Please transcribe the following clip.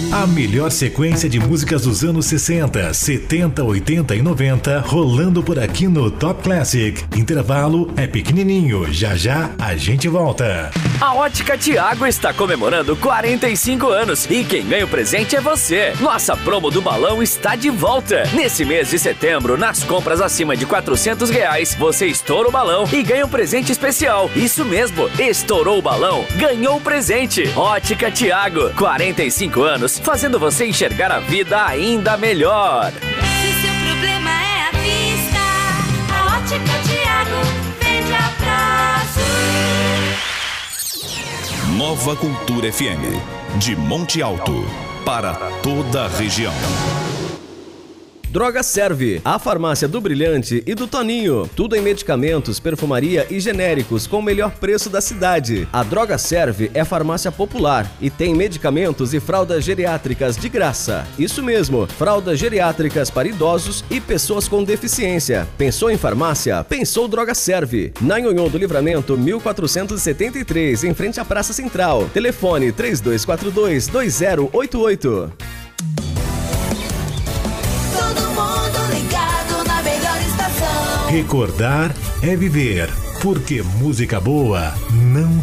A melhor sequência de músicas dos anos 60, 70, 80 e 90 rolando por aqui no Top Classic. Intervalo é pequenininho, já já a gente volta. A Ótica Tiago está comemorando 45 anos e quem ganha o presente é você. Nossa promo do balão está de volta. Nesse mês de setembro, nas compras acima de R$400, você estoura o balão e ganha um presente especial. Isso mesmo, estourou o balão, ganhou o presente. Ótica Tiago, 45 anos, fazendo você enxergar a vida ainda melhor. Se seu problema é a vista, a Ótica Tiago vende a prazo. Nova Cultura FM, de Monte Alto, para toda a região. Droga Serve, a farmácia do Brilhante e do Toninho. Tudo em medicamentos, perfumaria e genéricos com o melhor preço da cidade. A Droga Serve é farmácia popular e tem medicamentos e fraldas geriátricas de graça. Isso mesmo, fraldas geriátricas para idosos e pessoas com deficiência. Pensou em farmácia? Pensou Droga Serve. Na Nhonhô do Livramento, 1473, em frente à Praça Central. Telefone 3242-2088. Recordar é viver, porque música boa não